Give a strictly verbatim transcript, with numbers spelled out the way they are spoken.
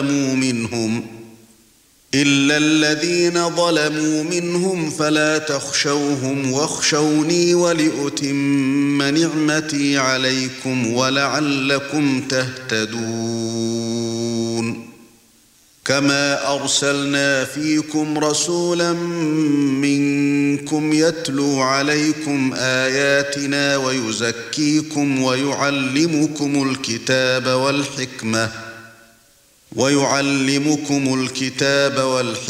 منهم إلا الذين ظلموا منهم فلا تخشوهم واخشوني ولأتم نعمتي عليكم ولعلكم تهتدون كما أرسلنا فيكم رسولا منكم يتلو عليكم آياتنا ويزكيكم ويعلمكم الكتاب والحكمة ويعلمكم الكتاب والحكمة